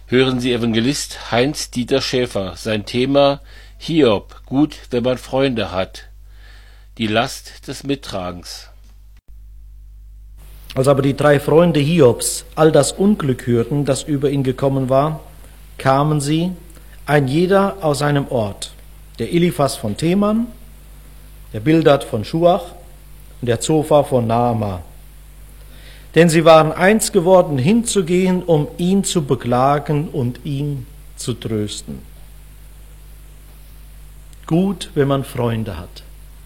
Hören Sie Evangelist Heinz-Dieter Schäfer, sein Thema Hiob, gut, wenn man Freunde hat. Die Last des Mittragens. Als aber die 3 Freunde Hiobs all das Unglück hörten, das über ihn gekommen war, kamen sie, ein jeder aus seinem Ort, der Eliphas von Teman, der Bildad von Schuach und der Zophar von Naama. Denn sie waren eins geworden, hinzugehen, um ihn zu beklagen und ihn zu trösten. Gut, wenn man Freunde hat.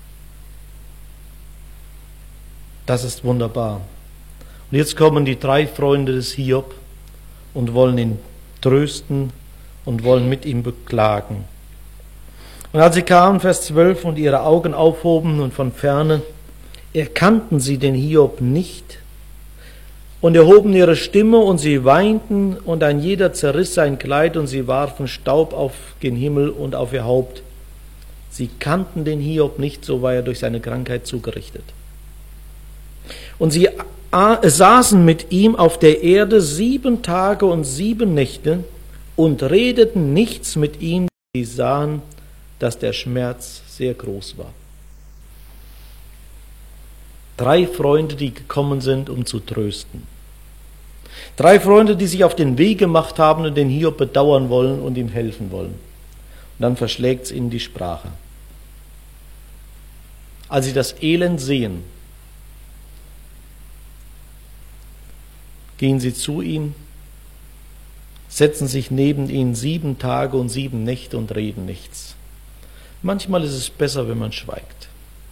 Das ist wunderbar. Und jetzt kommen die 3 Freunde des Hiob und wollen ihn trösten und wollen mit ihm beklagen. Und als sie kamen, Vers 12, und ihre Augen aufhoben und von ferne erkannten sie den Hiob nicht und erhoben ihre Stimme und sie weinten und ein jeder zerriss sein Kleid und sie warfen Staub auf den Himmel und auf ihr Haupt. Sie kannten den Hiob nicht, so war er durch seine Krankheit zugerichtet. Und sie saßen mit ihm auf der Erde 7 Tage und 7 Nächte und redeten nichts mit ihm. Sie sahen, dass der Schmerz sehr groß war. 3 Freunde, die gekommen sind, um zu trösten. 3 Freunde, die sich auf den Weg gemacht haben und den Hiob bedauern wollen und ihm helfen wollen. Und dann verschlägt es ihnen die Sprache. Als sie das Elend sehen, gehen sie zu ihm, setzen sich neben ihn 7 Tage und 7 Nächte und reden nichts. Manchmal ist es besser, wenn man schweigt.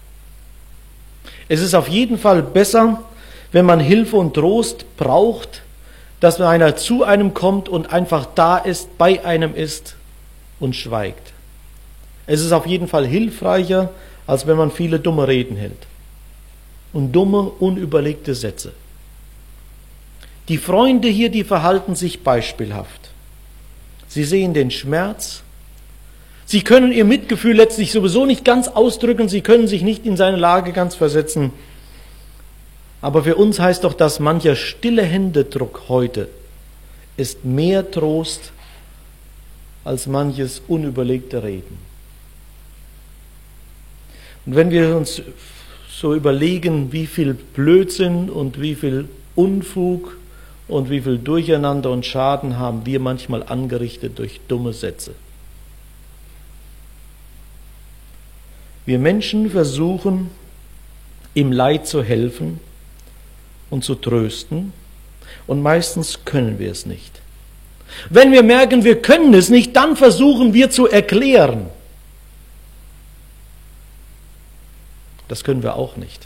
Es ist auf jeden Fall besser, wenn man Hilfe und Trost braucht, dass einer zu einem kommt und einfach da ist, bei einem ist und schweigt. Es ist auf jeden Fall hilfreicher, als wenn man viele dumme Reden hält und dumme, unüberlegte Sätze. Die Freunde hier, die verhalten sich beispielhaft. Sie sehen den Schmerz. Sie können ihr Mitgefühl letztlich sowieso nicht ganz ausdrücken. Sie können sich nicht in seine Lage ganz versetzen. Aber für uns heißt doch, dass mancher stille Händedruck heute ist mehr Trost als manches unüberlegte Reden. Und wenn wir uns so überlegen, wie viel Blödsinn und wie viel Unfug und wie viel Durcheinander und Schaden haben wir manchmal angerichtet durch dumme Sätze. Wir Menschen versuchen, im Leid zu helfen und zu trösten, und meistens können wir es nicht. Wenn wir merken, wir können es nicht, dann versuchen wir zu erklären. Das können wir auch nicht.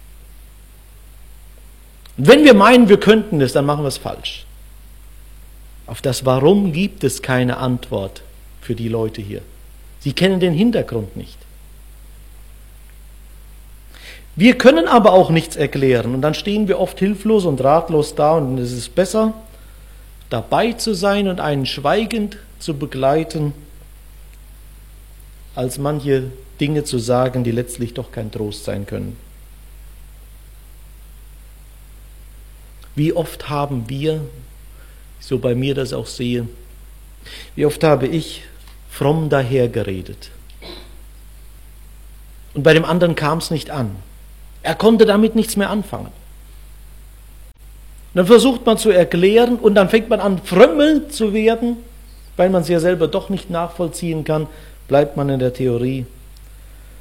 Wenn wir meinen, wir könnten es, dann machen wir es falsch. Auf das Warum gibt es keine Antwort für die Leute hier. Sie kennen den Hintergrund nicht. Wir können aber auch nichts erklären und dann stehen wir oft hilflos und ratlos da und es ist besser, dabei zu sein und einen schweigend zu begleiten, als manche Dinge zu sagen, die letztlich doch kein Trost sein können. Wie oft haben wir, so bei mir das auch sehe, wie oft habe ich fromm dahergeredet. Und bei dem anderen kam es nicht an. Er konnte damit nichts mehr anfangen. Dann versucht man zu erklären und dann fängt man an, frömmelnd zu werden, weil man es ja selber doch nicht nachvollziehen kann, bleibt man in der Theorie